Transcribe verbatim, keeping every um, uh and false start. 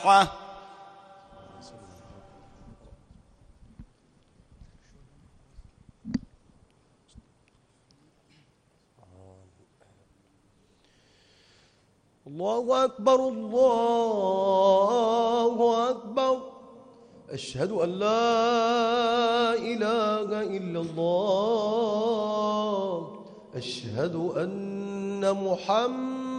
الله أكبر الله أكبر أشهد أن لا إله إلا الله أشهد أن محمد